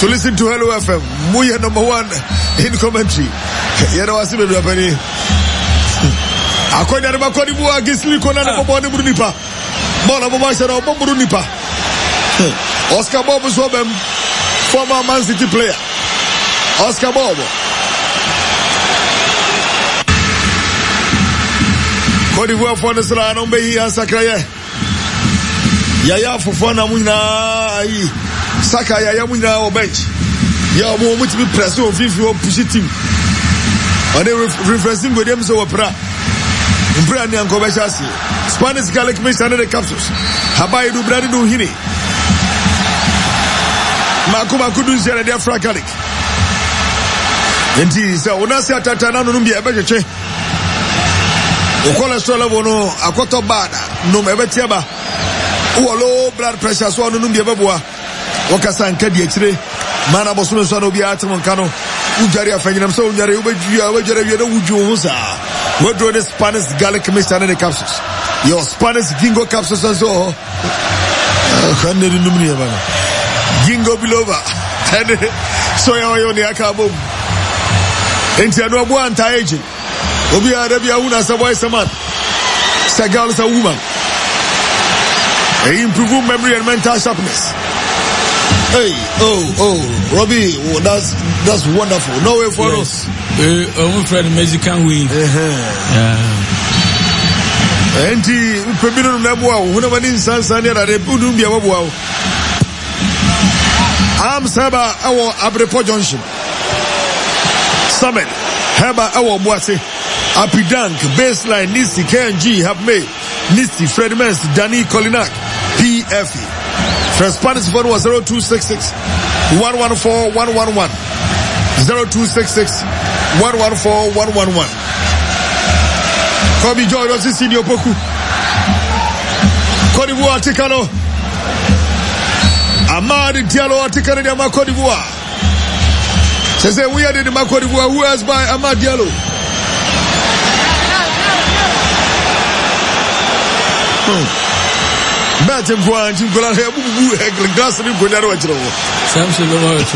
to listen to Hello FM. Muya number 1 in commentary. You know, I see me do penny. Akonya de Cote d'Ivoire Gisli Kona na bobo ne Brunipa. Bola bobo shara bobo Brunipa. Oscar Bobo Sobem, former Man City player. Oscar Bobo. Cote d'Ivoire for the Sala no be here Sakraye. Yaya Fofana muna ayi. Saka Yaya muna o bench. Ya mo mutimi press o fifi o push team. On the refreshing with them so opera. Impra ni anko bechasi. Spanish Gallic Mission the capsules. Habai do brandi do hini. Makuma kudu zere dia fragalic. Enti se onase atata na no bia ebecheche. O cholesterol level no akoto bada no ebetia ba. O low blood pressure so no bia beboa. Wakasa nka di akire. Mana bosume so no bia atem nka no. Ujari afanyinam so ujari ubejua wi no wuju ho sa. We draw the Spanish Gallic Mission in the capsules. Your Spanish Gingo capsules as well. Gingo Bilova. So you're on the Akabum. Enti anu abu anti-aging. Obi arabia una sa boy saman. Sa girl is a woman. Improve memory and mental sharpness. Hey, Robbie, that's wonderful. No way for us. Our friend Mexican wing. Enti pebino nabwa una mani sansania na repudu mbia wabwa. Am Saba our Abrepo Junction. Summit Heba our Mwase Apidank Baseline Nisi KNG have made Nisi Fred Mens Danny Colinak PFE. First Spanish phone was 0266 114 111 0266 114 111. Kobe Joy was in your Poku. Cote d'Ivoire Tikano. Amadi Diallo Tikano de Cote d'Ivoire. Says we are in the Cote d'Ivoire. Who else by Amadi Diallo? Better go and you go and have glass and you go down. Samson,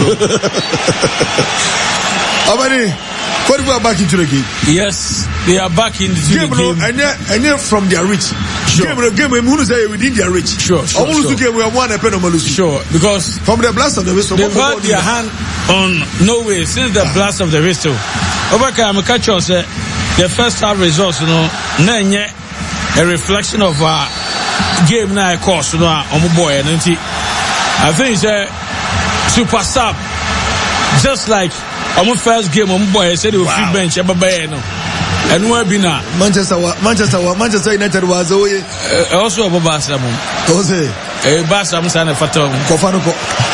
Amadi, Cote d'Ivoire back into the game. Yes, they are back into the game. And they're from their reach. Sure. Game who say within their reach. Sure. I want to game we have one penalty. Sure, because from the blast of the whistle, they've had their hand on Norway since the blast of the whistle. Obaka, I'm catch us the first half results, a reflection of game now course, on boy, and I think it's a super sub, just like on first game on boy said he will free bench and where be now Manchester United was also a Basam. Jose Basam Sana Fatom Kofanuko.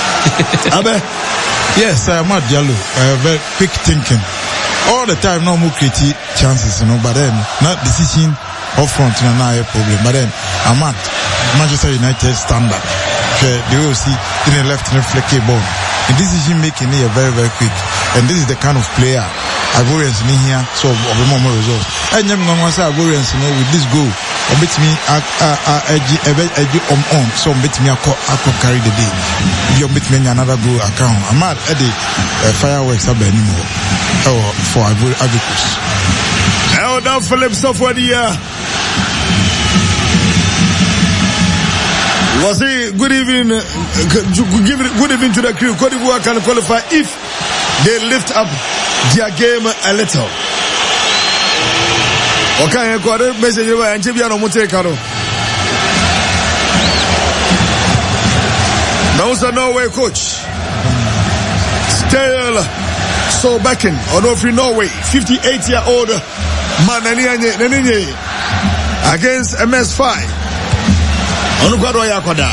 Yes, Amad Diallo, very quick thinking. All the time, no more creative chances, but then not decision up front, not a problem. But then Amad, Manchester United standard. They will see in the left and flecky ball. And decision making is very, very quick. And this is the kind of player Ivorians in here, so of the moment results. And you know, once Ivorians, with this goal, or bet me on, so bet me I could carry the day. You bet me another goal account. I'm mad at the fireworks up anymore. For Ivory Coast. Elder Phillips software the year. Was it good evening? Good evening to the crew. Cote d'Ivoire can qualify if they lift up their game a little. Okay, I message you and Jibiano Montekaro. Now, the Norway coach. Still so backing on free Norway, 58-year-old man against MS5. Onugwado Yakwada.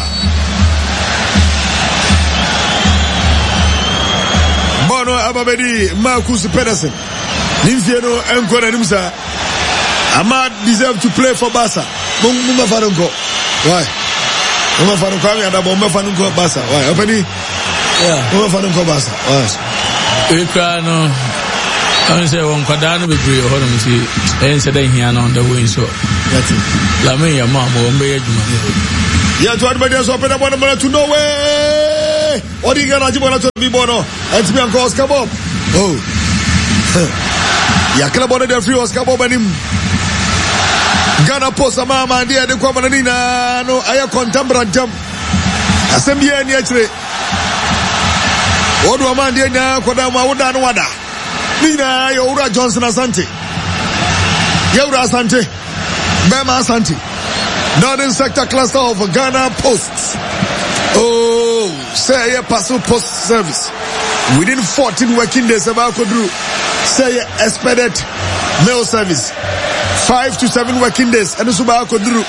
Bono Ababedi Marcus Pedersen. Ninfieno Enkona Nimsa. Ahmad deserve to play for Barca. Mumba Farunko. Why? Mumba Farunko and Mumba Farunko Barca. Why? Openi? Yeah. Mumba Farunko Barca. Why? Ekrano. I say one Kadano be free or see answer here on the way so. That's it. La me your mom or me. Yeah, to admit us open up one to Norway. odi Ghana jibo na to bi bono enti me anko Oscar Bob ya kala bono de free Oscar Bob anim Ghana Post mama ndi de kwa manani na no aya contemporary jam asembia ani akire odu amande nya koda ma woda no wada nina yo ura Johnson Asante Yura Asante Bema Asante Northern Sector Cluster of Ghana Posts. Say a parcel post service within 14 working days about Kodru. Say expedited mail service 5 to 7 working days and Suba Kodru.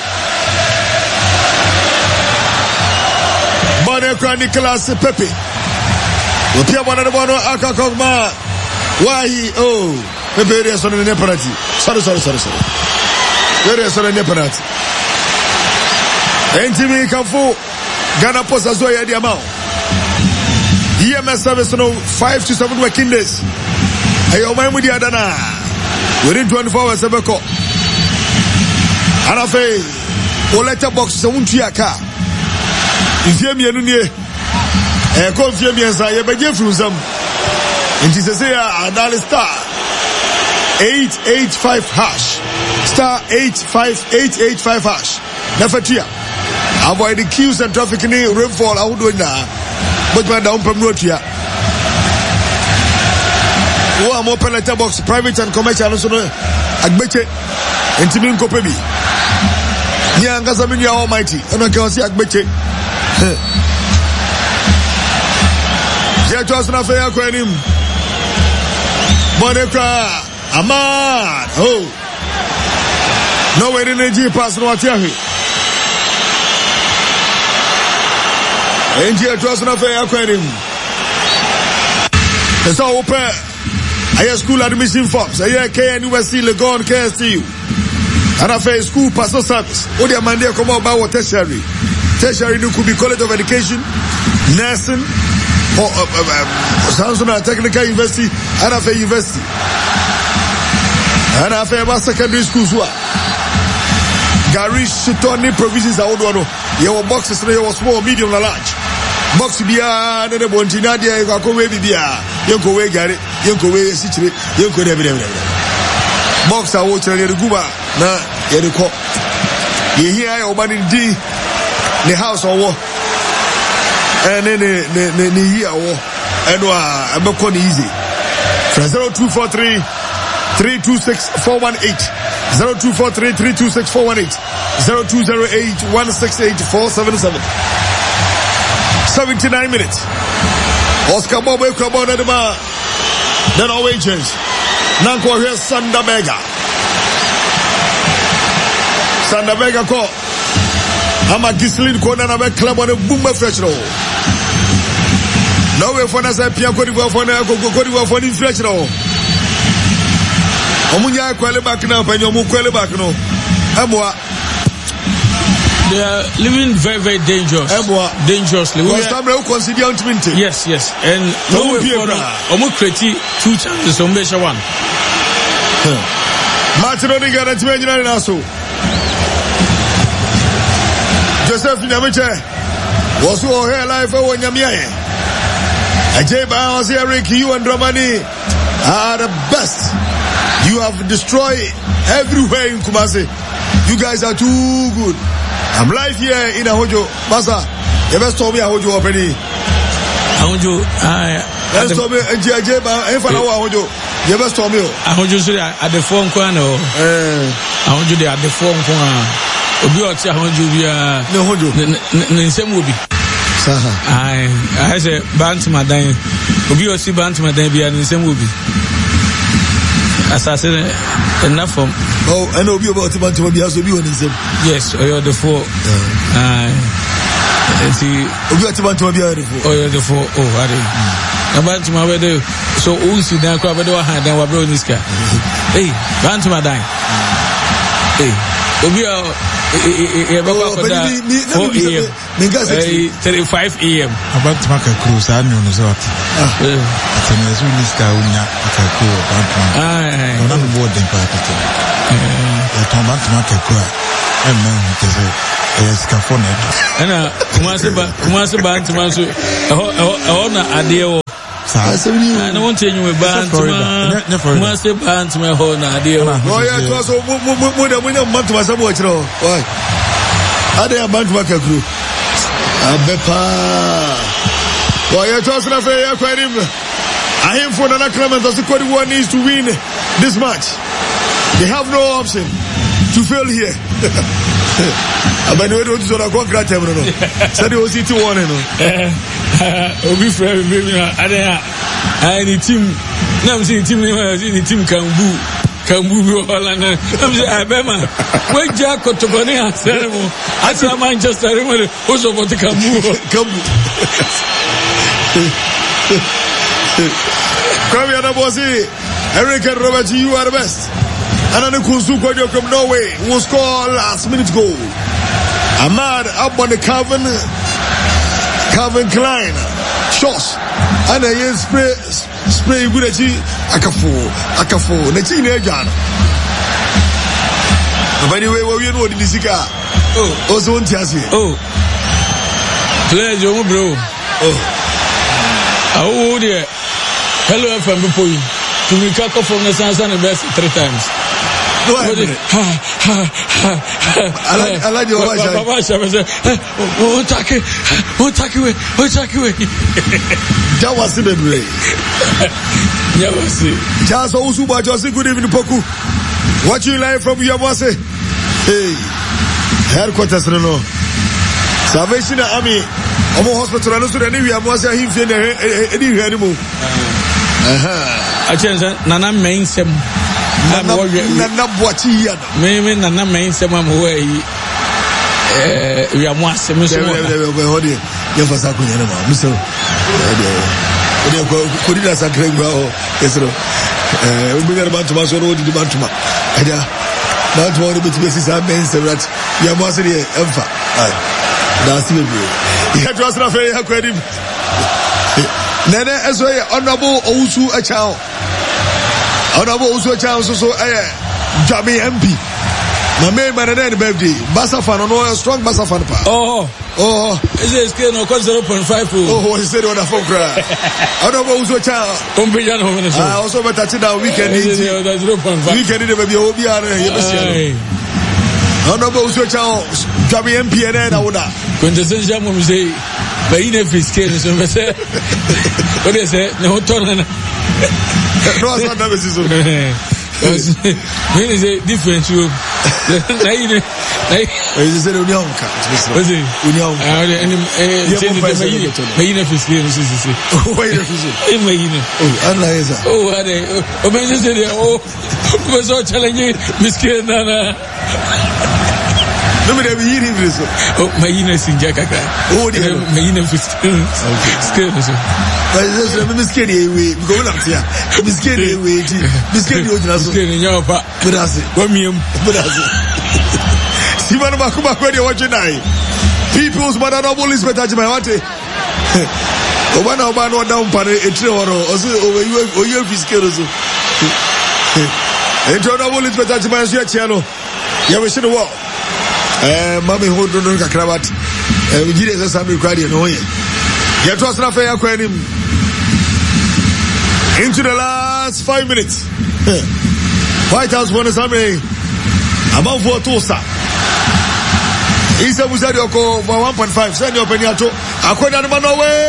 Bonekra Nicholas Pepe. Upia Bono Akakogma. Why? Pepe is on the penalty. Sorry. There is on the penalty. NTV Kafu Ghana Post as well the amount. EMS service no 5 to 7 working days. Ayo mai mudi adana within 24 hours ebeko. Anafe o letter box se wuntu aka. Ifie mienu nie. Ko ifie miensa ye beje frunzam. Nti se say adal star 885 hash. Star 85885 hash. Na fatia. Avoid the queues and traffic in rainfall. I would do it now. But my down from Notia. Oh, I'm open letter box, private and commercial. Also, I bet it. And Timin Kopebi. Nyangazaminia Almighty. And I can see I bet it. Yet was not fair for him. Monekra. Ahmad. No way in the G pass no Atiahi. Engineer trust na fair aquarium. It's all open. I have school admission forms. I have KNUST, Legon, KSTU. And I have school personal service. All the Monday come out about tertiary. Tertiary could be College of Education, nursing, or Samsung Technical University, and I have university. And I have secondary schools. Gary Shitoni provisions are all your boxes, your small, medium, and large. Box bia na de bontina de ko we bibia yenko we gare yenko we sichire yenko de bere box a wo chere de guba na ye de ko ye hia ya obani di the house owo ne hia wo eno a abeko ne easy 0243 326 418 0243 326 418 0208 168 477 79 minutes. Oscar Bob Ekrabon Edema. Then always change. Nanko here Sanda Vega. Sanda Vega call. I'm a Gislin corner of a club on a boomer fresh roll. No way for us a Pia Codiva for the fresh roll. Omunya Kwele back now, and your Mukwele back no. Amwa. They are living very, very dangerously. Yes. And no way for almost create 2 chances on Besha 1. Martin Odiga and Timena Naso. Joseph Namiche was all her life over Yamia. Ajay was here, Rick, you and Romani are the best. You have destroyed everywhere in Kumasi. You guys are too good. I'm live here in Ahojo. Masa, you best told me Ahojo already. Ahojo, let's tell me, NGJ, if I know Ahojo, you best told me. Ahojo, at the phone corner. Ahojo, they at the phone corner. Obi Ochi Ahojo, we are no Hojo. Same will be. I say, Bantamadan. Obi Ochi Bantamadan, be and same will be. As I said, enough from. Oh, I know about Bantamadan, be as we on him. Yes, or you're the 4. See, or you're the 4. Oh, I didn't. About my weather. So, who see that crowd? I don't have that. We're this guy. Hey, Bantamadan. Hey. Obi a Baba 35 AM. About to make a cruise, I know the sort. It's a Minister Unya, I'm board in Pakistan. I come back to make a cruise. And man, it is a scaffolding. And Kumasi Bantamansu, Adeo. I don't want to you a band Kumasi Bantama Hona, dear. Oh, yeah, it was a month to myself. Why? Are they about to make a group? Bepa. Why, it was not fair. I am for another Clement as the Cote d'Ivoire needs to win this match. They have no option to fail here. But the way to do a contract, so they will see to one. Obi Frere, baby, I need team. Now I'm seeing team Kambu Holland. I'm saying, Abema, when Jack got to Bonnie, I saw Manchester, also for the Kambu. Come here, Bossy. Eric and Robert, you are the best. And then Kuzuko from Norway will score last minute goal. Ahmad up on the Calvin Klein shots. And then spray good at you. Akafo. The team again. By the way, we know the Nisika. Oh, also on Tiasi. Oh, players, your bro. Oh, dear. Hello, FM Boy. To me, Kako from the Sansan and best 3 times. I like your voice. That was the way. Just also by just good evening, Poku. Watching live from Yamase. Hey, headquarters, no. Salvation Army. Omo hospital, and also the new Yamase, he anymore. I changed Nana main sem. Nana Boatia. Maybe Nana main sem away. We are more similar. Mr. Kodina Sakrenga, yes, we got about to my son, the Bantuma. Not one of the bases are men, that Yamasi, Empha. That's the way. He had to ask Rafael Aquadim. Nene as well, honorable Osu a child. Honorable Osu a child, so Jamie MP. My main man and birthday. Basafan, no strong Basafan. Oh, is it scale no 0.5? Oh, he said on a phone cry. Honorable Osu a child. I also better touch that weekend. Weekend, it may be OBR. Honorable Osu a child, Jamie MP and I would have. Quintessential Mum say, but in a fiscal, what is it? No, Tona. No, it's not that. When is a different room? Is it Union? Was it Union? Oh, are they? Oh, was all telling you, Miss Kirana. Nobody ever hear him. Oh, my Ines in Jakarta. Oh, my Ines is scared. Miss Kenny, we go up here. Miss Kenny, Miss Kenny, your papa. But I say, Simon Makuma, when you're watching now, people's mother is better to my water. One of my down party, a tree or you have his skills. And John is better to my channel. You have a shit of walk. Mammy who don't know Kravat. We did as I'm required. Get to us, Rafael Aquarium. Into the last 5 minutes. White House won a summary. About for Tosa. Isa Muzadioko for 1.5. Send your Peniato. Aquarium away.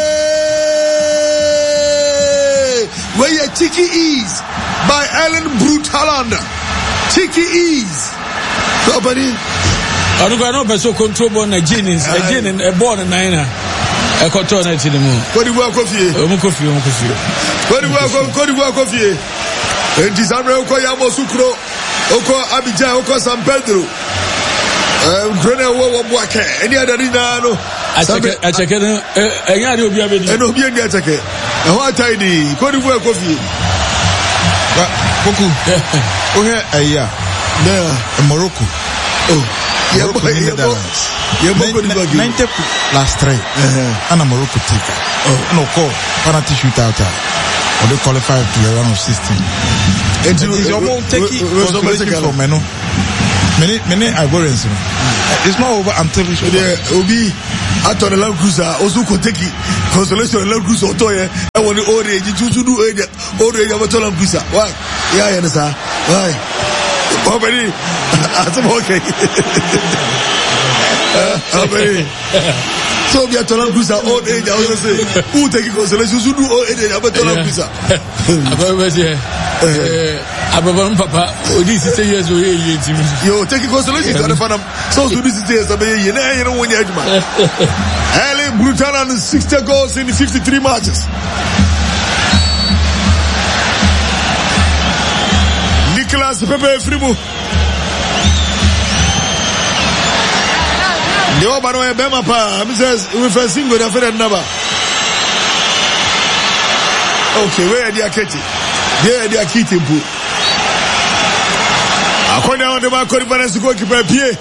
Where your Tiki is by Ellen Brutaland. Tiki is. Nobody. I don't know, but so control on a gin and a born and niner. A cotton at the moon. What do you work of you? What do you work of you? And Disabra Okoyamo Sucro, Oko Abidjan, Oko San Pedro. Grenell Waka, any other Rinano. I check it, and I will be able to be a get a what tiny. What do you work of you? Boku, oh, yeah, Morocco. Morocco win Netherlands. 90 plus 3. And Morocco take it. No call. Penalty shootout. Or they qualify to the round of 16. And you won't take it from Meno. Many Ivorians. It's not over until it's Obi. After the Land Cruiser, also could take it. Consolation Land Cruiser, Toya, and when the old age, you do it, old age of a Land Cruiser. Why? Yeah, I understand. Why? Already, I'm okay. So we are to Land Cruiser, old age, I was say, who take it consolation, you do old age, I'm a Land Cruiser. Abraham Papa, this is 10 years away. You take consolation to the fan. So this is years away. You know when you're Erling Braut Haaland 60 goals in 53 matches. Nicolas Pepe Fribourg. Yo, but no, Bema pa. Mrs. We first single the first number. Okay, where are the Aketi? There they are keeping pool. According to the Marco Balance to go keep a PA.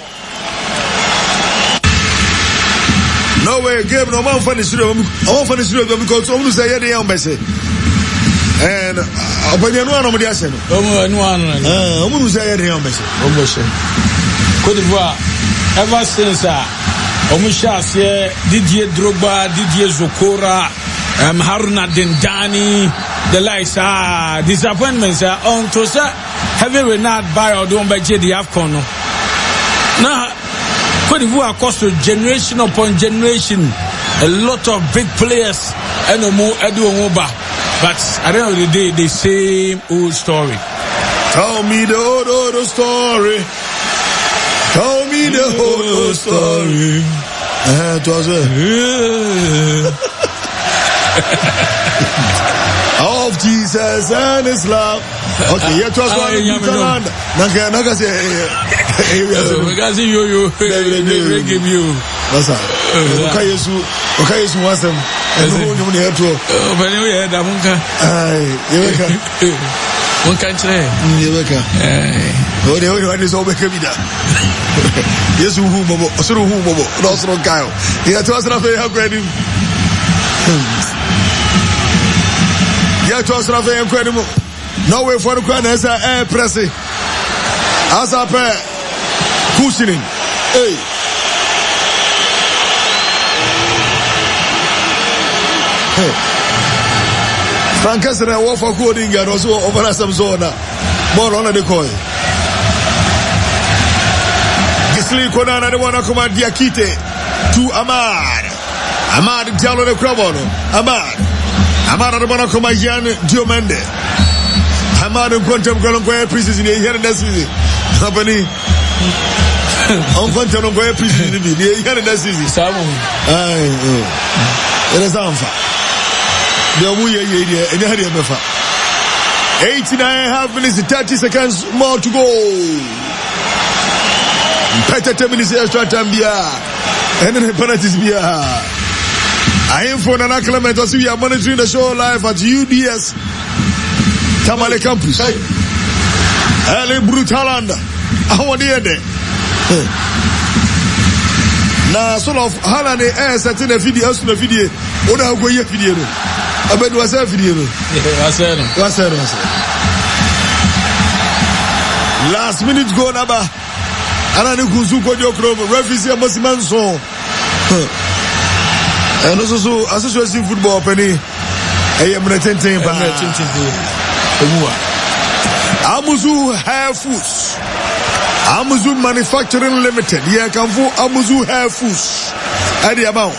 No way, game no man finish it. I won't finish it because someone say the young Bessie. And upon your one of the Ashen. Who say the young Bessie? Cote d'Ivoire, ever since Omushas, Didier Drogba, Didier Zokora, Haruna Dendani, the likes are disappointments on to say heavy Renard by or don't by JD Afcon. Now, Cote d'Ivoire cost generation upon generation, a lot of big players and no more Edu Omoba. But at the end of the day, the same old story. Tell me the old story. Tell me the old story. It was of Jesus and His love. Okay, yet was one in Canada. Naga say, because you give you. That's all. Okay, you want them. And who you need to? But anyway, Damunka. One country. Oh, the only one is over Kavida. Yes, who lost on Kyle. He had to ask enough how great him. Yeah, to us incredible. No way for the crowd as a air pressing. As a pair cushioning. Hey. Hey. Francesca and Wolf for coding and also over some zona. More on the coin. Gisli Konana, the one who come at Diakite to Ahmad. Ahmad Diallo the Cravono. Ahmad the one who come at Jan Diomande. Ahmad and Quantum Golongoya prison in the year and that's easy. Company. On Quantum Golongoya prison in the year and that's easy. It is on fire. The Amuya and the 89.5 minutes, 30 seconds more to go. Better 10 minutes extra time and then penalties I am for an acclimate as we are monitoring the show live at UDS Tamale Campus. Erling Braut Haaland. I want to hear that. Now, sort of Haaland is setting a video, as to a video. What are we video? I bet was a video. Last minute go naba. Anani kuzuko jokro referee Mosimanso. And also association football penny. I am retenting by Amuzu Hair Foods. Amuzu Manufacturing Limited. Yeah, can for Amuzu Hair Foods. At the amount.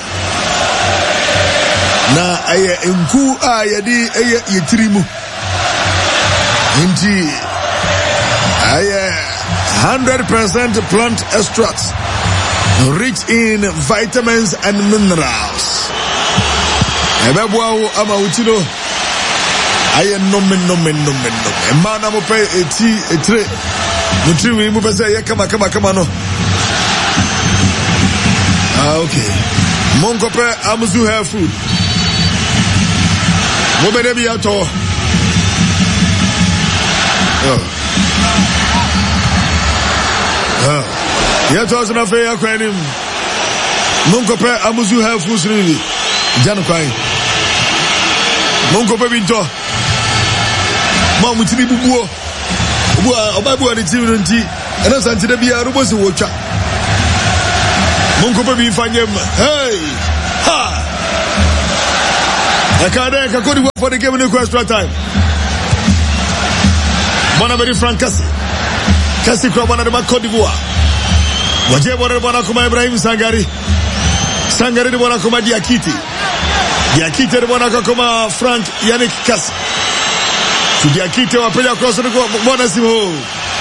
Na aye enku ayedi aye yetirimu inti aye 100% plant extracts rich in vitamins and minerals. Ebebo ama utino aye nomen emana mo pe etre nutriwi mo pe say kama no. Okay, monko pe Amuzu Hair Food. Mobile be out of Yetos na fe yakwanim. Munkope amuzu helpful sri. Janu kwai. Munkope binto. Ma mutimi bubuo. Obabu ani timu nti. Ena santide bia rubo se wotwa. Munkope bi fanyem. Hey. Ha. Akade kakodi for the game in the extra time. Bona very frank Kasi kwa bwana de Côte d'Ivoire. Waje bwana bwana kuma Ibrahim Sangare de bwana kuma Diakite de bwana kuma Frank Yannick Kasi. Diakite wapenya cross ni kwa bwana Simo.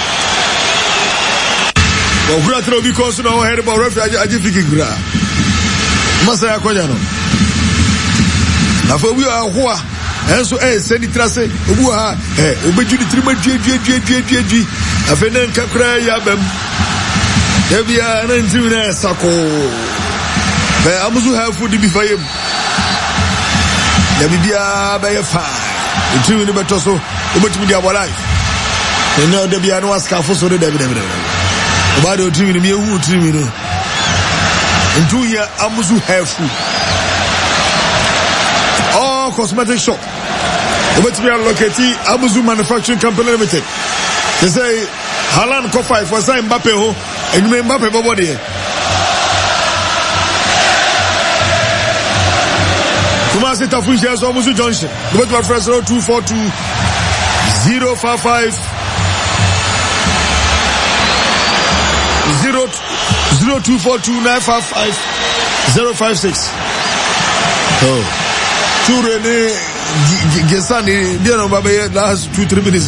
Wakura tro because na o head ball referee ajifiki gra. Masa ya konya no. Na fo wi ahoa enso send trase obu ha obeju di trima due afenen kakra ya bam ebia na ntimu na sako be amuzu ha fu di bifayem ya bibia be ya fa ntimu ni beto so obetumi di abo life eno de bia no aska fo so de david oba de ntimu ni me hu ntimu no ntu ya amuzu ha fu cosmetic shop. About to be allocated Amuzu Manufacturing Company Limited. They say Halan Kofa for sign Mbappe ho and you Mbappe body. Kumasi Tafuji as Amuzu Junction. About to first 0242 055 0242 955 056. Oh. Turene Gesani, dear no baby, last 2-3 minutes.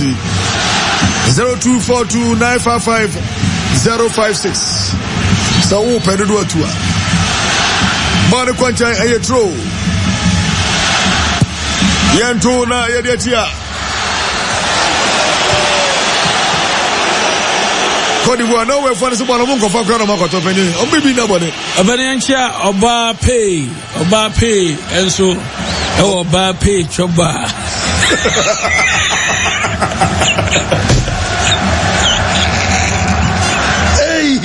0242 955 056. So open the door to her. Mane Quancha a tro. Yantona Yadia. Côte d'Ivoire, no way for the Subaru for Cronomaco opening. Or maybe nobody. A Valencia, Oba pay, and so. Oh, bad pay, choba. Hey,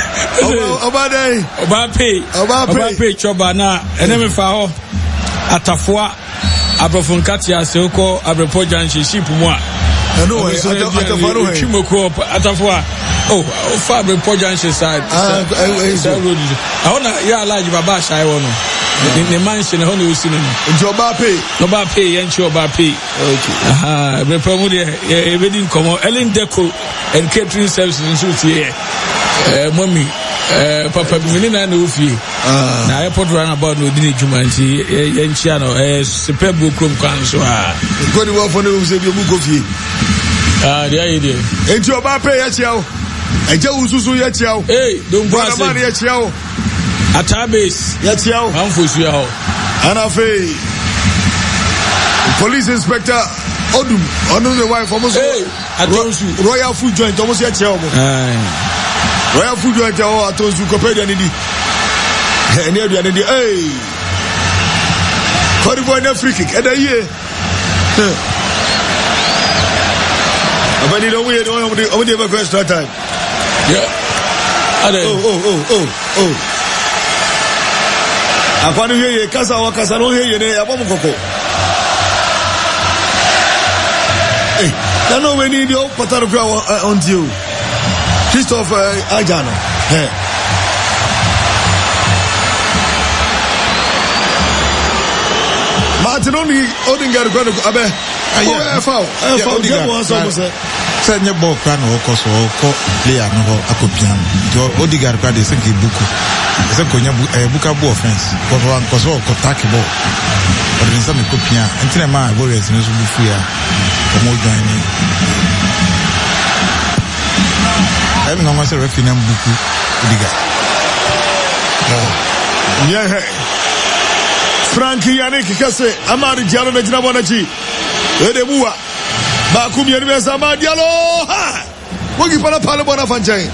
Oba pay, choba na. Enemy fao. Atafua. Abrofunkatia seoko. Abropojan ship moi. No, Atafua. Oh, Fabre Pojanshi side. I want to large Babasha. I want in the mansion, I only seen him. Joba pay, and Joba pay. Okay. Aha, Repomudia, a wedding come on, Ellen Deco and catering services in suit here. Mommy, Papa Milina Nufi. Now, airport run about no dinner Jumanti, and Chiano, a superb book room council. Good work for the Mukofi. The idea. And Joba pay at you. Eja ususu ya chiao. Hey, don't pass it. Ya chiao. Atabase. Ya chiao. Amfusu ya. Anafe. Police Inspector Odum. Onu the wife almost. Hey, Atonsu. Royal Food Joint almost ya chiao. Royal Food Joint Atonsu Kopedia nidi. Eni nidi. Hey. Côte d'Ivoire na free kick. Eda ye. Abani no we don't have a extra time. Yeah. Oh. Akwani yeye kasa wakasa no yeye ne abomu koko. Eh, na no we need you pataro kwa on you. Christophe Ajano. Eh. Martinoni Odingar kwa abe. Foul. Say nye ball kran o koso o ko player no ho akopian. Jo Odegaard kwa de senke buku. Senko nya buka bu offense. Ko wan koso ko tack ball. But in some kopian. Entine ma Warriors no so bufu ya. Ko mo join ni. Ai mi ngoma se referee na buku Odegaard. Yeah. Frankie Yannick Kase Amari Diallo na jina bwana chi. Ede buwa. Ba kumye ni besa Amari Diallo. Ha! Wogi pana pale bwana fanjai.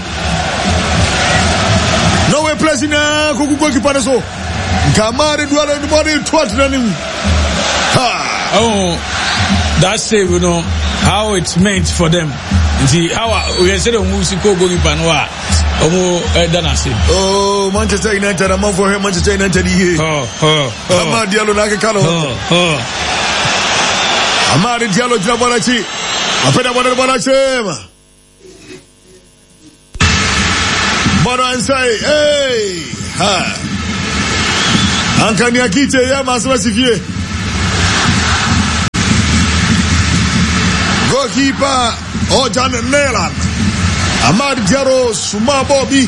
No way place na kuku ki pana so. Kamari Diallo ni bwana twat na ni. Ha! Oh. That save, you know, how it's meant for them. See how we say the music go pana wa. Omo Danasi. Oh, Manchester United, I'm for him, Manchester United here. Amad Diallo Nakalo. Amad Diallo Jabarachi. Apena Banachi. Bono and say, hey, ha. Ankani Akite, yeah, Masivie. Goalkeeper, Ojan Nelan. Amad Diallo, Suma Bobby.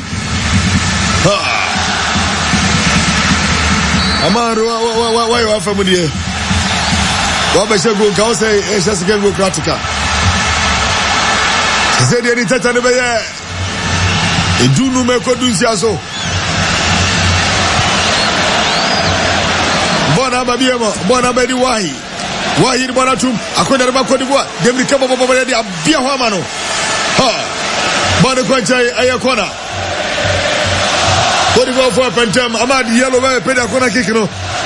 Amad, why you have family? What I should go, Kao say, it's just a game of Kratika. She said, you need to tell me. Do no make do so. Bona babiema, bona bedi wahi bona tum akwenda na Cote d'Ivoire. Dem recover baba ready abia ho amano. Ha. Bona kwancha ayakona. Cote d'Ivoire for Pentem, Amad Diallo ba peda kona kick no.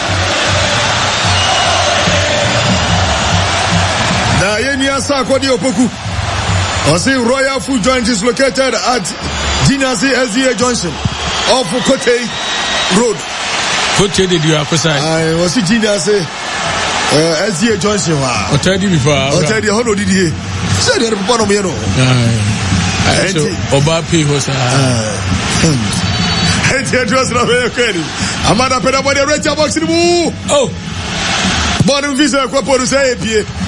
Na yeni asa kwadi opoku. Osi Royal Food Joint is located at Ginasi SDA Junction off Kote Road. Kote did you have I was in Ginasi SDA Junction. Otedi before. Otedi, how did he? Said the bottom, you know. Obapi was Amada Pena by the red box in the woo. Oh, Bottom Visa Quapo to say,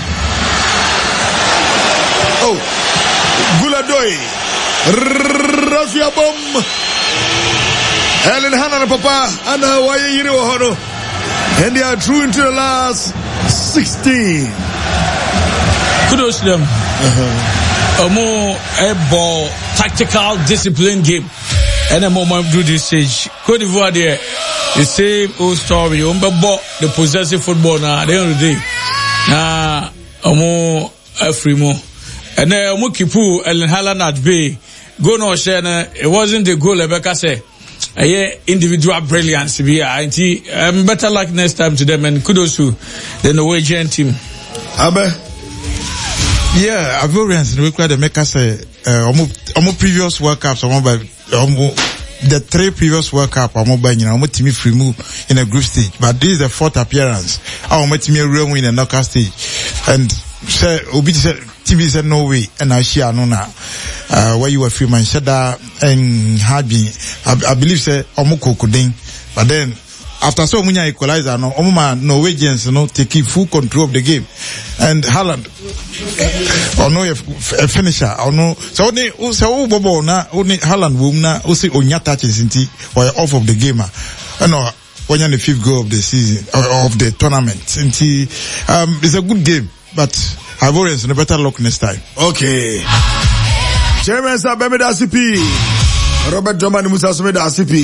oh. Guladoi, Rafia Bomb, Ellen Hanna Papa, and Hawaii Hono, and they are through into the last 16. Kudos to them. A more ball tactical discipline game, and a moment through this stage. Cote d'Ivoire there, the same old story. The possessive football now. At the end of the day, now a more free more. And then Mukipu Ellen Haaland at Bay go no share. It wasn't the goal Rebecca say. Individual brilliance be better luck next time to them, and kudos to the Norwegian team. Abe. Yeah, Ivorians we quite the make us say almost previous World Cups the 3 previous World Cup almost team free move in a group stage, but this is the 4th appearance. Our team real win in a knockout stage, and say Obi said TV said no way, and I share no now. Where you were free man Shada and Habi, I believe say Omoko Kuding, but then after so many equalizer no Norwegians taking full control of the game, and Haaland or no a finisher or no so Bobo na only Haaland wom na osi onya touches inti or off of the game no when you're the 5th goal of the season of the tournament inti it's a good game, but Ivorians in a better luck next time. Okay. Chairman Sir Bemeda CP Robert Domani Musa Sumeda CP.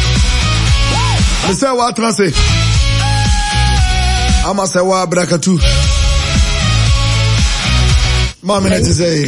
Mr. What say? Ama sewa brakatu. Mama net say.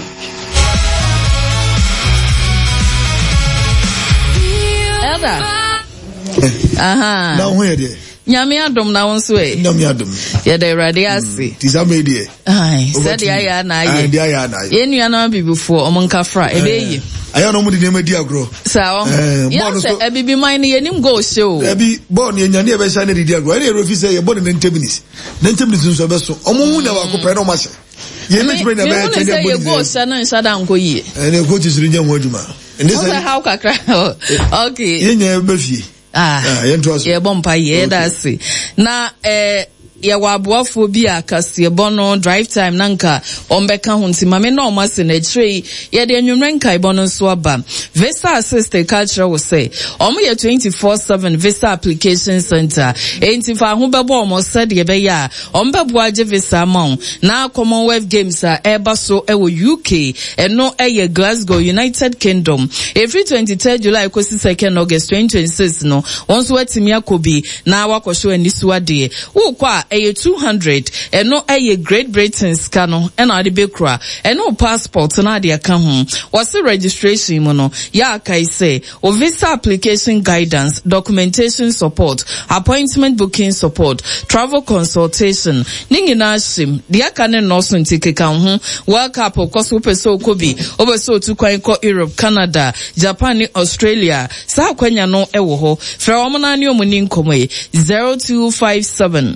Elda. Aha. Now where there? Nyame adom na wonso e. Nyame adom. Ye da Awurade ase. Tizame die. Ai, said ya na ye. Dia ya na ye. Ye nua na bibifo omonka fra ebe yi. Aya no mu di dem di agro. Sa o. Ya se ebibi man ye nim go show. Ebi born ye nyane e be sha na di agro. Ere refi say ye born 90 minutes. 90 minutes nso be so. Omo hu na wa ko pe no ma she. Ye me tbe na be change body. Ye go sha na nsa da nko yi. Ene coach siri nya ho adwuma. Ene say how kakra. Okay. Ye nya be fie. Ye bompa ye da si. Na ye waboafo bi akase bono drive time nanka ombeka hunti mame na omase na tree ye de anwumrenka ibono so aba Visa Assist Culture will say omo ye 24/7 Visa Application Center entifa ho bebo omo said ye be ya ombebo age visa mon na Commonwealth Games eba so ewo UK eno eye Glasgow United Kingdom every 23 July kosi 2nd August 2026 no onso watimi akobi na wakosho anisuade wo kwa a 200 eno a Great Britain scano ena de bekura eno passport na de aka ho was registration mu no ya kai say o visa application guidance, documentation support, appointment booking support, travel consultation ningi na shim de aka ne no so ntikeka ho world cup koso peso kobi obeso tu kwan ko Europe, Canada, Japan, Australia sa kwanya no ewo ho fra omna ne omuni nkomoye 0257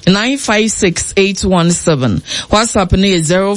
956-817. WhatsApp ni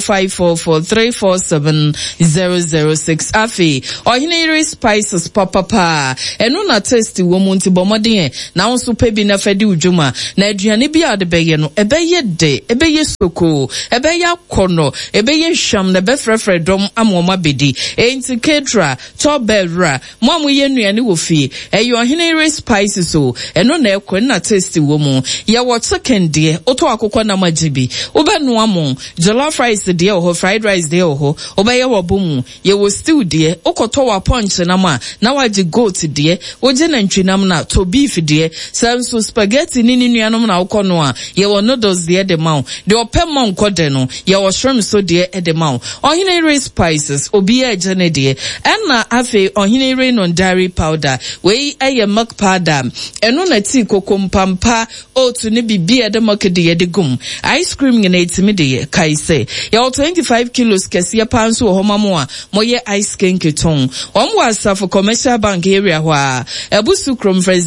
0544-347-006. Afi, Ohinere Spices papa. Eno na testi womunti bomodin. Na onsu pebi na fedi ujuma. Na aduane bi ade beye no. Ebeye de, ebeye soko, ebeye kono, ebeye sham na befrefre dom amoma bedi. Enti kedra, tobelra, mwamu yenu yani wofi. Eyo Ohinere Spices o. Eno na ekwe na testi womu. Ya watake die oto akokọ na majibi obenu amo jollof rice die oho fried rice die oho obaye wobomu ye wo stew die okoto wa punch na ma na waji goat die oje na ntwinam na to beef die sanso spaghetti ni nuanom na okono a ye wo noodles die de maw de opem nkode no ye wo shrimp so die de maw Ohinere Spices obi ejene die enna afi Ohinere non dairy powder we eye milk powder eno na tea kokompampa otu ni bibia de makede de gum ice cream ngene etimi de kai say ya 25 kilos kese panso ho mamo a moye ice cream keton omwasa for commercial bank area hwa ebusu krom for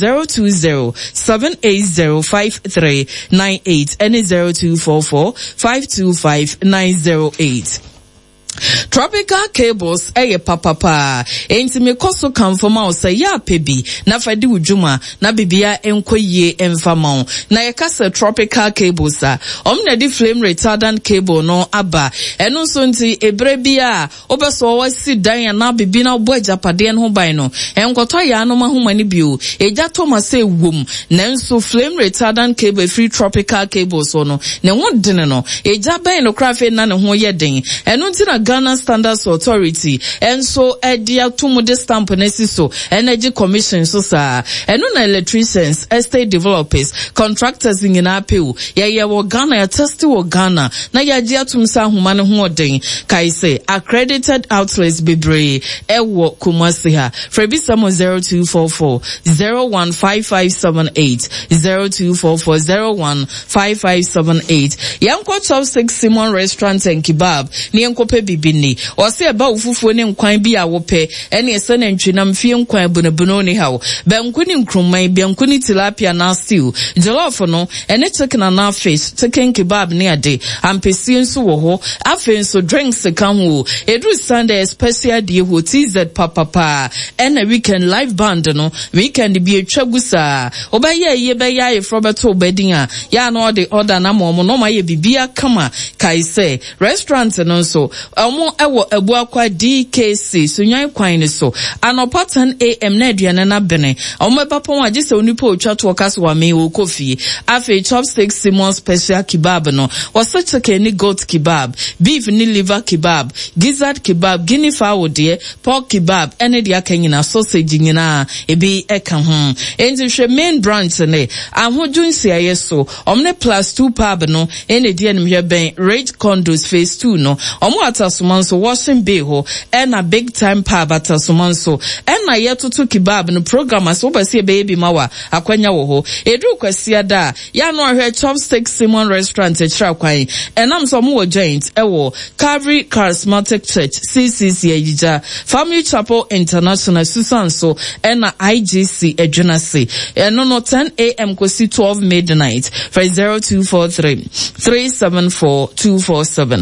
020-780-5398 and 0244-525-908. Tropical Cables papa enti me koso kamfoma o say ya pebi na fadi ujuma na bibia enkoye emfama na yakasa Tropical Cables omna di flame retardant cable no aba eno so nti ebrebia obeso wasi dan na bibi na obo ajapade no ban no enkoto ya no mahomani bio eja Thomas ewom na nso flame retardant cable free Tropical Cables no ne wodene no eja ban no krafe na ne ho yeden eno nti na Ghana Standards Authority and so edia tumude stamp nesiso Energy Commission so sa eno na electricians, estate developers, contractors in apeu ye wo Ghana ya testi wo Ghana na ya dia tumsa humane ho oden kai say accredited outlets bebre ewo Kumasi ha frebi samo 0244 015578 0244 yanko Chopstick Simon Restaurant and Kebab ni yanko pe bibini ose eba ufufuo ne nkwan bi a wope ene ese na ntwinam fie nkwan bunobuno ni hawo benkuni nkrumman benkuni tilapia na stew jollof no ene chicken na fish chicken kebab ni ade ampesi nso wo ho afen so drinks kan ho edu Sunday special die ho TZ papa ene weekend live band no weekend bi etwagusa obaye ye be ya Roberto Bedin ya no de order na mo no ma ye bibia kama kai say restaurant no so omo ewo ebuakwa DKC sunyan kwan ni so anopa 10 am na aduane na bene omo epapon age se onipa otwa to kaso wa me wo kofi afi Chopstick Simon special kebab no was chicken ni goat kebab beef ni liver kebab gizzard kebab guinea fowl de pork kebab ene de akanyina sausage nyina ebi eka ho enti hwe main branch ne ahodun siaye so omne plus 2 pub no ene de enhwe ben Rage Condos phase 2 no omo atasumanso washing bay ho ena big time pub atasumanso ena yetutu kebab no programmers obasi baby mawa akwanya wo ho edu kwasia da ya no ahwe Chopstick Simon Restaurant echira kwan enam so mo joint ewo Calvary Charismatic Church CCC Ejija Family Chapel International Susanso ena IGC Ejunase eno no 10 am kwesi 12 midnight for 0243 374 247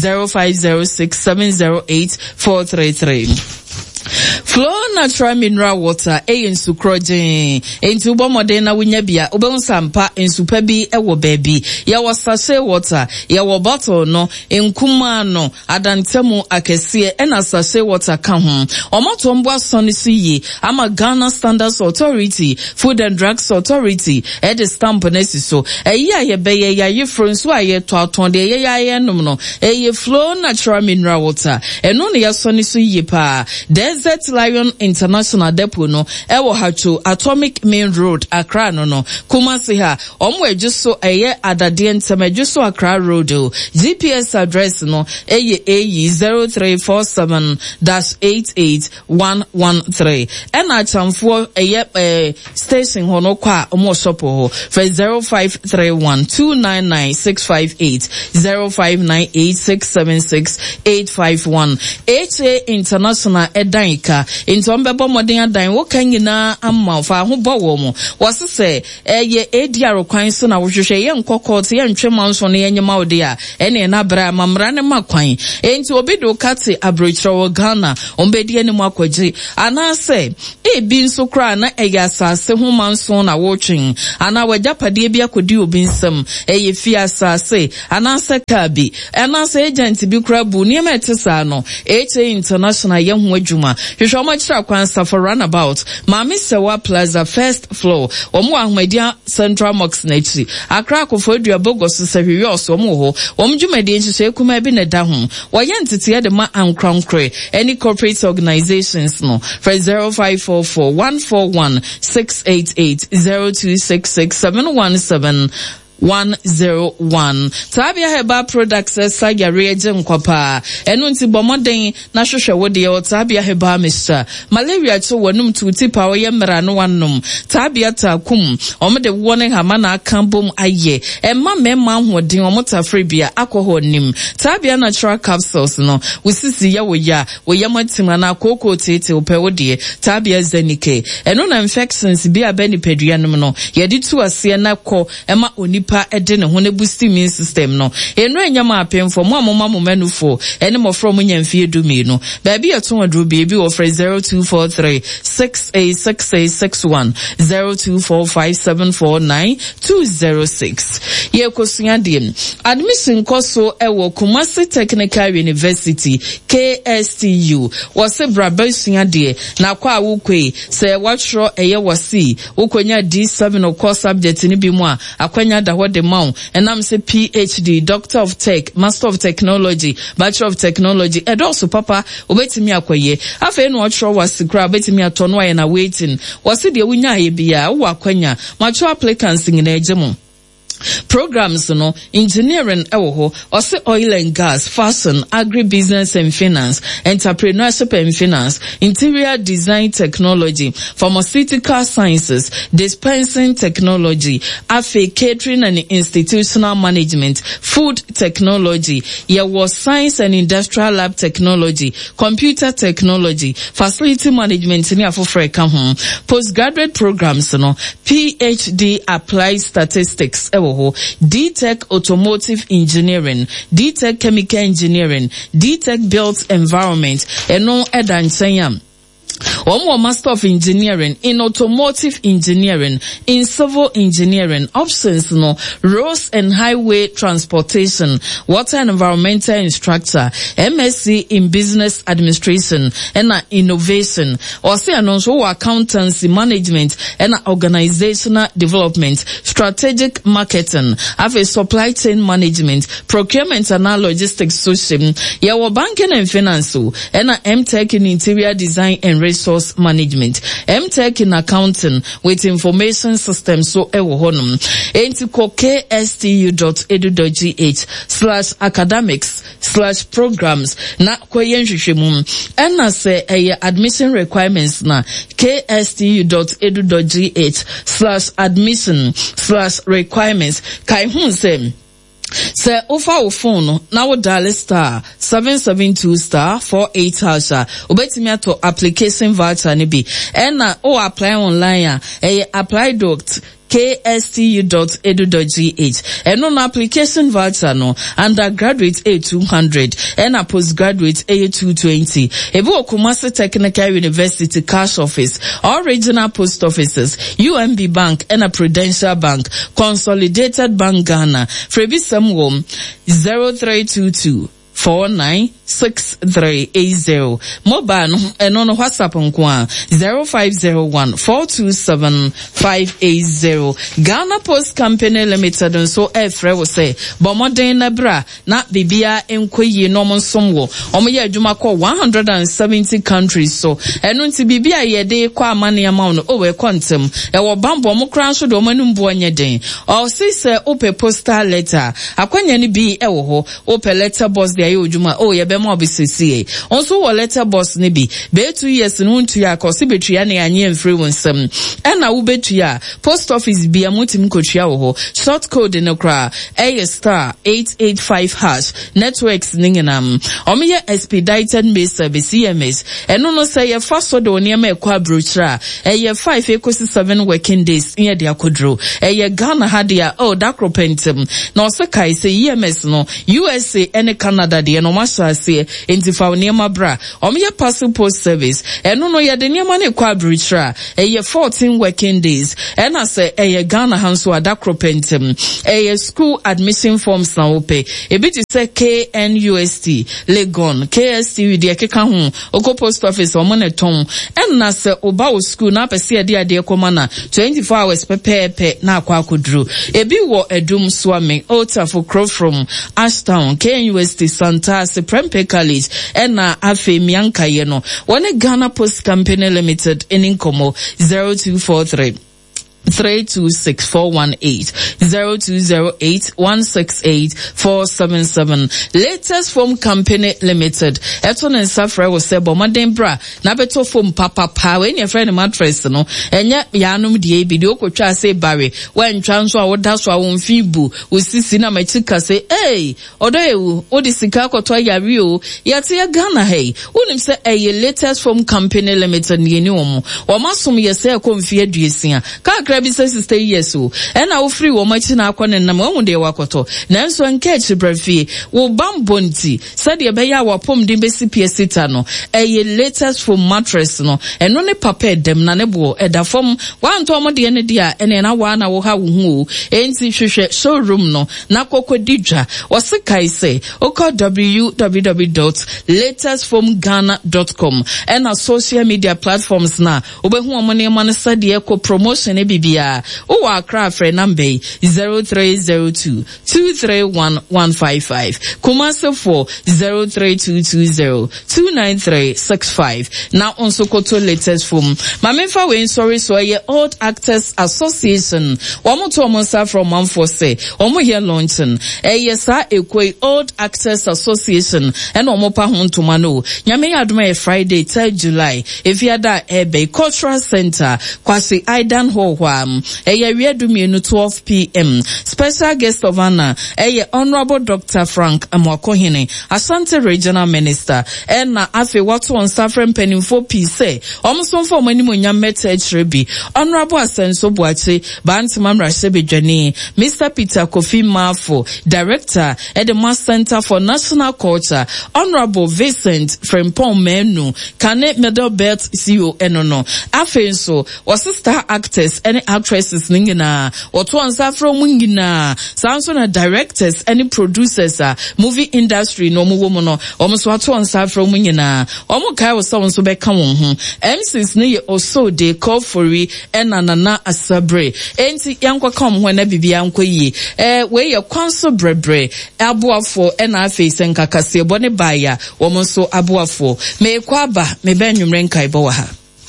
0506708433. Flow natural mineral water ensu krojen enti ubomode na wunyabia ubonsampa ensupa bi ewo baby ya wasase water ya wo bottle no enkuma no adantemu akese ena sase water ka ho omoto mbo asonisi yi ama Ghana Standards Authority Food and Drugs Authority the stamp nesiso eya ye beye ya yefronso aye to atonde ye ya ye nom no eye Flow natural mineral water eno ne ya sonisi yi pa desert Zion International Depot no ewo hacho Atomic Main Road Accra no Kumasi ha omo ejuso eye adade ntem ejuso Accra Road GPS address no eye 0347-88113 ena chamfo eye station hono kwa omo shopo ho for 0531-299-658 0598-676-851 HA International edanka intombebo modern adan wo kanyina amma fa ho bowo mo wasese eye ediaro kwan so na wohwehwe ye nkokot ye ntwema nso ne yenyema ode a ene na bra mamra ne makwan enti obido kate abrochro Ghana ombedi ene mu akwaji anase ebi nso kra na eye asase ho manso na wotwen ana wajapade bia kodi obi nsam eye fi asase anase kabi anase agent bi kra bu ne metesa no HA International ye ho adwuma hwehwe omo kira kwansa for runabout Mami Sewa Plaza first floor omo ahmadia Central Mox Nachi Accra Kofodua Bogos Sehwios omo ho omo dwumade nhyehyɛ kuma bi ne da ho woye ntete de ma ankrankre any corporate organizations no for 0544-141-688 0266-717-101 Tabia Heba Products Sagari Ejem Kwapa Enunti Bomoden na hwehwe wode ye Tabia Heba Mr Malaria to wonum tuti pa wo yemra no wanum Tabia takum omde wone hama na akambom aye emma memma hoden omotafre bia alcohol nim Tabia natural capsules no wusisi ye wo yamatima na akoko tete ope wode Tabia zenike eno na infections bia bani peduanum no ye di tu ase na ko emma oni pa ede ne ho ne boost immune system no enu enyama apemfo mo amoma momenufo ene mo from nyamfie dumi no ba bi eto wadro bi wo for 0243-686861 0245749206 ye kosunya dem admission koso ewo Kumasi Technical University KSTU wose braba sunya de na kwa wukwe se watro eye wasi ukonya D7 course subject ni bi mu a akwanya da ho de maun enam se PhD Doctor of Tech Master of Technology Bachelor of Technology edoso papa obetimi akwaye afa no otro wasikra obetimi atono aye na waiting wasi de wunya ye bia wo akwanya macho applicants ngina ejemu programs no engineering ewo ose oil and gas fashion agribusiness and finance entrepreneurship and finance interior design technology pharmaceutical sciences dispensing technology afe catering and institutional management food technology yewo science and industrial lab technology computer technology facility management ni afofre ka ho postgraduate programs no PhD applied statistics D-Tech Automotive Engineering, D-Tech Chemical Engineering, D-Tech Built Environment, eno edansanyam. One Master of Engineering in Automotive Engineering, in Civil Engineering, options no, Roads and Highway Transportation, Water and Environmental Instructor, MSc in Business Administration, and Innovation, or say anonso Accountancy Management, and Organizational Development, Strategic Marketing, have a Supply Chain Management, Procurement and Logistics System, yawo Banking and Finance, and M-Tech in Interior Design and Resource Management, M-Tech in Accounting with Information Systems so ewo honum enti ko kstu.edu.gh/academics/programs na koyenhwehwemu ena se admission requirements na kstu.edu.gh/admission/requirements kai hun se se ofa o phone na wo dial star 772*48# obetimi ato application voucher ne bi ena o apply online apply.kstu.edu.gh and on application voucher no undergraduate A200 and a postgraduate A220 ebu Kumasi Technical University cash office or regional post offices UMB Bank and a Prudential Bank Consolidated Bank Ghana Frebi Samwom 0322 49 6380. Mobile and on WhatsApp nkwa 0501-427-580. Ghana Post Company Limited and so Efre will say Bomoden na bra na bibia enkweyi no monsomwo. Omoye adwuma ko 170 countries so enu nti bibia ye de kwa amane amount o we kontem e wo bambo mo kran so do manumbo anye den. O say ope postal letter akwanya ni bi e wo ho ope letter boss de aye adwuma o ye be ma obisisi onso wo letter boss ni bi be 2 years no ntu ya kosi betua na anye mfiri wonsam ena wo betua post office bi amutim kotua wo ho short code no kra *885# networks ningenam omiye expedited mail service CMS eno no say ye faso de oniema ekwa brochra ye 5 ekosi 7 working days ye de akodro ye Ghana hadia dakropentem na osekai say EMS no USA and Canada de no masase entifa oniema bra omiye parcel post service eno no ye de niema na ekwa brochra ye 14 working days ena say ye Ghana hanso adakropentem ye school admission forms na ope ebi ti say KNUST Legon KST with the keka ho oko post office omoneton ena say oba o school na pese ade ade komana 24 hours pepepe na akwa akodru ebi wo edum swame otafo crow from Ashtown KNUST Santa Prempe College ena afe mianka ye no one Ghana Post Company Limited in Nkomo 0243 326-418 0208-168-477. Latest Foam Company Limited. Eton and Safra was said Bomaden bra na beto foam papa power in your friend mattress no enya yanum die bidio ko twa say Barry when transfer oda so awon fibu usisi na machika say hey odo ewu odi sika koto yare o yate ya Ghana hey unim say Latest Foam Company Limited ni eni omo o masum ye say ko mfie aduesia ka Bisa sister yesu ena wo free wo machi na akọ nenam wo de wakoto nanso nke chibrafi wo bambonti said ye be ya wapom de besi piesita no Latest Foam mattress no eno ne papa dem na ne bo eda fom wanto mo de ne dia ene na wa na wo ha wo hu enti hwehwe showroom no na kokodidwa wosikai say oko www.latestfoamghana.com ena social media platforms na obehu omo ne man said ye ko promotion e bia o Accra free number 0302-231-155 Kumasi for 03220-29365 now on Sokoto Latest Foam Mamemfa we sorry so ye Old Actors Association wamoto omonsa from Manfose omo here launching yesa ekwe Old Actors Association and omopa hontoma no nyame adoma Friday 3 July efiada ebe Cultural Center kwasi Aidan Hall Redumienu 12 p.m. Special guest of honor, Honorable Dr. Frank Amwakohine, Asante Regional Minister, and na afe watu on suffering penny 4p say, almost for many munyamete trebi, Honorable Asenso Boache, Bantimam Rashebi Jani, Mr. Peter Kofi Mafo, Director at the Mass Center for National Culture, Honorable Vincent Frempong Menu, Kane Medal Belt CEO Enono, Afenso, was star actors and actresses ningina watu ansa from ngina Samsung directors and producers movie industry no mu womo no omo so watu ansa from ngina omo kai wo so nso be ka won ho MCs ne ye also de call for Nana Asabre enti yankwa come ho na bibia nkwayi we ye kwanso brebre aboafo na afi senkakase bone baya omo so aboafo me kwaba me benwumre nkai bo wa ha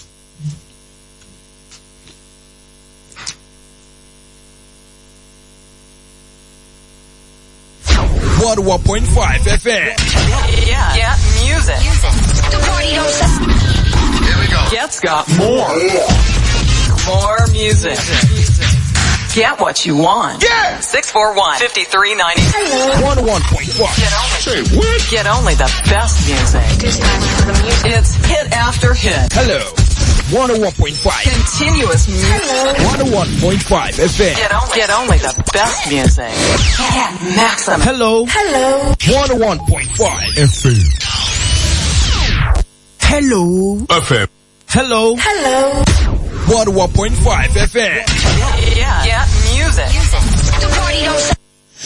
101.5 FM. Yeah, music. The party don't stop. Here we go. Get's got more. More music. Get what you want. Yeah. 641-5390. 101.5. Get only the best music. This time for the music. It's hit after hit. Hello. 101.5. Continuous music. 101.5 FM. Get only the best music. Maximum. Hello. 101.5 FM. Hello. FM. Hello. 101.5 FM. Yeah, music. The party don't stop.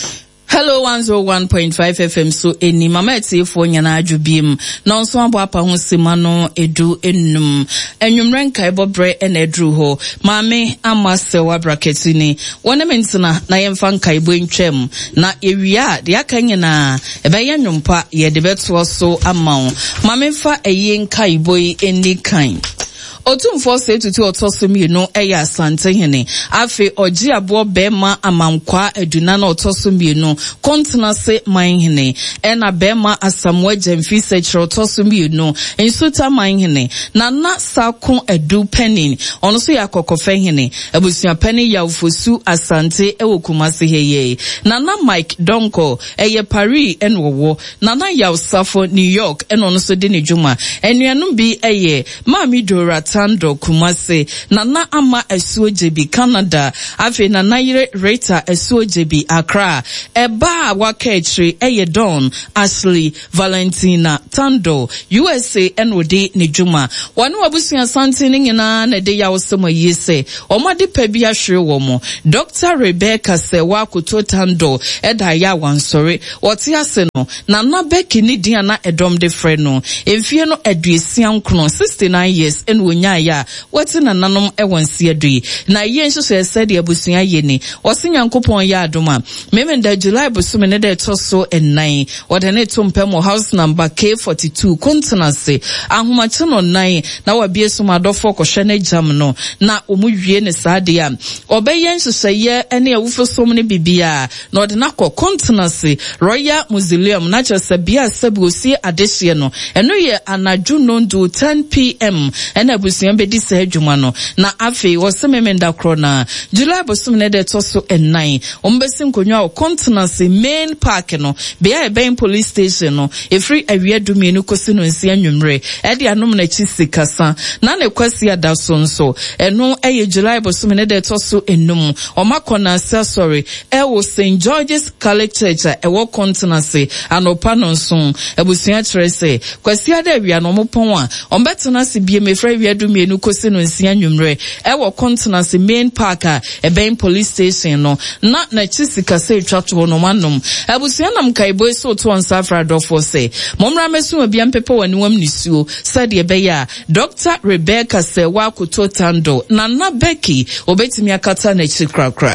Hello 101.5 FM so eni mama etifo nyana adwubiem na nso abo apa ho sima no edu enum enwumrenka ebobre ena edru ho maame amase wa bracket ni wona mentina na yemfa nka ibo ntwam na ewia de aka nyina ebeye nwumpa ye de beto so amawo maame fa eye nka ibo eni kan Otumfo say tutu otosumi no eya asante hene afi oji abo bema amankwa eduna na otosumi no kontena se man hene ena bema asamwa jemfi sechro otosumi no ensuta man hene na sakon edu penin ono so yakokofe hene ebusua penin ya ufosu asante ewokumase heye na Mike Donko eye Paris enwowo na ya usafo New York eno no so de ne dwuma enuanum bi eye Mami Dora Tando Kumase Nana Ama Esuojebi Canada Afe Nana Yire Reta Esuojebi Accra Eba Waketri Eye Don Ashley Valentina Tando USA NOD Nijuma Wanu Wabusi Asante Ningina Nede ya Osemo Yese Omadi Pebi Ashre Womo Dr. Rebecca Sewa Kuto Tando Eda ya wansore Wati Aseno Nana Beki Nidiana Edom de Freno Efieno Eduisian Kuno 69 years Enwonya ya wati na nanom ewansi adui na yenso so esedi abusua yeni osinya nkopon ya adoma memenda July busume ne de toso ennan wadane tompemo house number K42 kontenance ahomache no nan na wabie so madofo kohwe na jam no na omuwie ne saade ya obeyenso seye ene awufo som ne bibia na odena ko kontenance Royal Mausoleum na chese bia sabi osi adehye no eno ye anaju no do 10 PM ena abusua bedi se adwuma no na afi wosememenda krona July bosum ne de toso ennan ombesi nkonwa o continence main park no bia eben police station no efri awia dumienu kosi no nsia nwumre e de anom na chi sikasa na ne kwasi ada sonso eno eye July bosum ne de toso enum omakona sorry e wo St George's Catholic Church e wo continence anopa no nso abusua trese kwasi ada awia no mopon a ombetena se bie mefra awia dumienu kosi no nsia nwumre ewo continence main park eben police station no na chisika se twato no manom abusua nam kaibo so to on safra dofo se momra mesu bia mpepe wani wam nisuo sade beya Dr. Rebecca Sewa Kuto Tando na Becky obetimi akata na chikrakra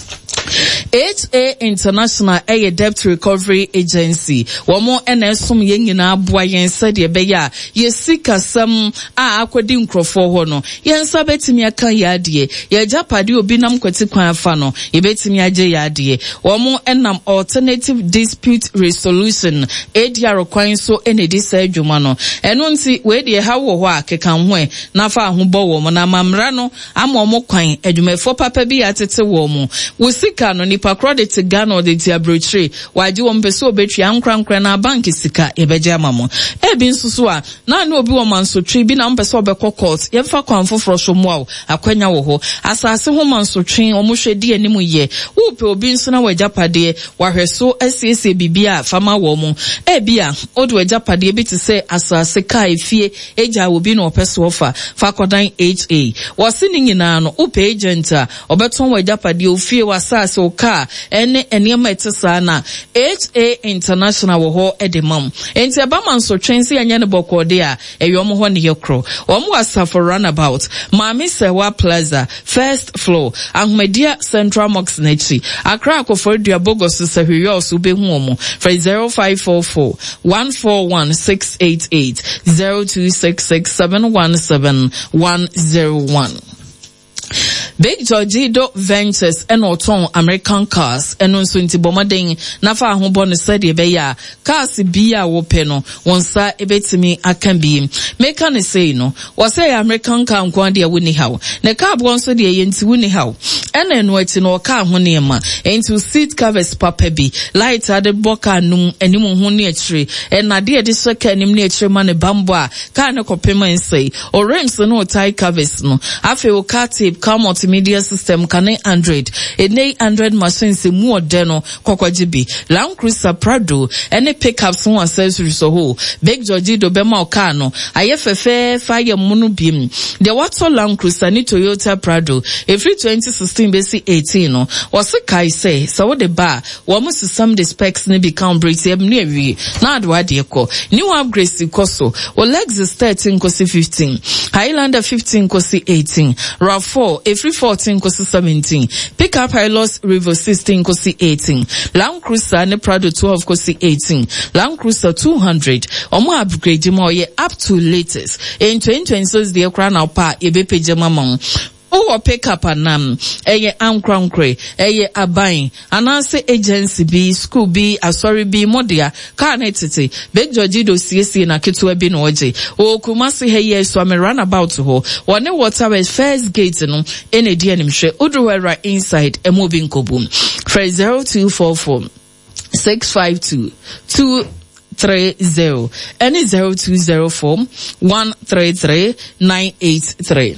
HA International a debt recovery agency womo enesum yenyina aboa yensa de beya yesika sam akwadi nkrofo ho no yensa betimi aka yade ye japade obi nam kwati kwan afa no ye betimi age yade womo enam alternative dispute resolution ADR kwan so enedi sa adwuma no eno nti we de ha wo ho akeka ho na fa ahobo wo mo na mamra no amomo kwan adwumafo papa bi atete wo mo wusika no nipa credit Ghana de tiabrotre waji wo mpese obetwi ankrankra na bank sika ebeje amamo ebi nsusu a na obi wo mansotwe bi na mpese obekọ court yemfa kwan foforo so mo akwanya wo ho asase ho mansotwe omuhwedi animu ye wo pe obi nso na wajapade wahweso asiese bibia fama wo mo ebi a odu wajapade bi te se asase ka efie eja obi na opese ofa fakodan HA wasini nyina no upe agent a obeton wajapade ofie wasase ka ene eniema etesa na HA International wo ho edemam enti abama nso twensi anya ne bokode a eyom ho ne yekro omo asafo runabout Mami Sewa Plaza first floor Ahmedia Central Mox Nechi Accra Akofordua Bogos Sehwiyo so be hu omo for 0544 141688 0266717101 Big Georgido Ventures and Oton American Cars and on Swinty Bomading Nafa Hobon said Ebeya Cars Bia Wopeno Wonsa Ebetimi Akambi Mekane say no was say American car Gwandia Winnie How Ne car bonso de Yenti Winnie How and then waiting or car Honema into seat covers papebi light added boka num and Huni tree and Nadia de Sakanim nature man bambwa Kana Kopema and say or rims no tie covers no I feel car tape come out multimedia system kane Android ene Android machines mu odeno kokwajibi Land Cruiser Prado ene pickups one accessories so ho Big George do bema okano ayefefe fire munu bim the water Land Cruiser ni Toyota Prado every 2016 basi 18 no was kai say so the bar wo some the specs ni become British near na adwade eko new upgrades koso o Lexus 13 kosi 15 Highlander 15 kosi 18 RAV4 every 14 kosi 17 Pickup Hilux Revo 16 kosi 18 Land Cruiser ne Prado 12 kosi 18 Land Cruiser 200 omo upgrade mo ye up to latest in 2026 the ekra na pa ebe pejema mon o pick up anam eye ankwankre eye aban ananse agency bi school bi asori bi modia car netete Big George do CC na ketewa bi no oje o Kumasi heye so me run about ho one water west first gate no ene di animhwe odruwera inside emobin kobum for 0244 652 230 and 0204 133 983.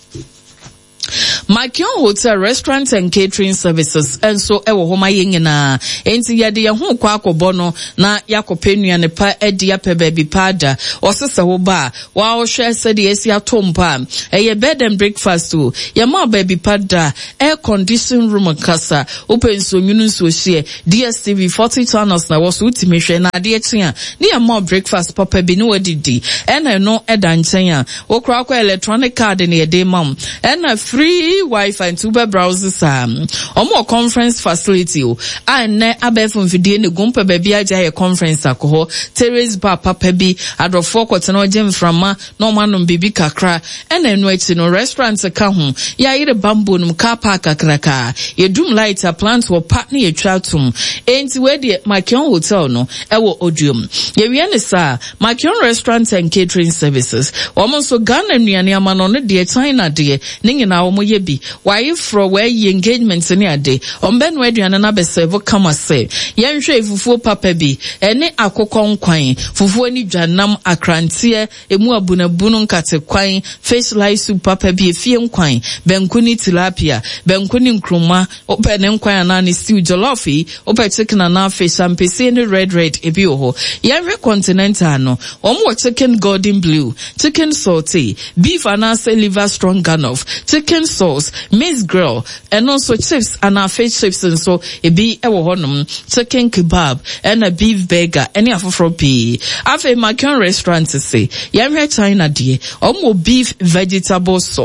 Makion Hotel Restaurant and Catering Services and so ewo homa yengina enti yade ye ho kwa akobono na yakopenu ne pa edia pe baby pada osese wo ba wa o hwe se de esi atompa eye bed and breakfast o ye ma baby pada air condition room kasa open so nyunu so hie DSTV 40 channels na wo so utime hwe na ade etia ne ye ma breakfast papa bi ne wadidi ena no eda nchen a wo kra kwa electronic card ne ye de mam ena free Wi-Fi and super browsers omo conference facility o ane abefo mfidie ne gumpa baby aja ye conference akoho Terrace bar papa bi adrofo kwotena ogem frama no manom bibi kakra ena enu achi no restaurant ka ho ya yire bamboo num car park akraka ye dum light a plant wo partner ye twatum enti we de Makion Hotel no ewo odium ye wie ne sa Makion Restaurant and Catering Services omo so Ghana nuane amano ne de China de ne nyina omo ye bi why for where engagement ni ade ombe no aduane na besevo kama se yenhwe efufuo papa bi ene akokɔ nkwan fufuo ni dwanam akrantie emu abunabunu nkate kwan fish lice soup papa bi efie nkwan benku ni tilapia benku ni nkruma ope ne nkwan anani stew jollof ope chicken na fish ampese ni red ebi oho yenhwe continental no omo chicken golden blue chicken sauté beef anase liver stroganoff chicken sauce, Miss Grill, and also chips and our fish chips and so a be ewo honum, chicken kebab and a beef burger, any afro pea. Afe Makion Restaurant to say, Yamre China dear, omo beef vegetable sauce.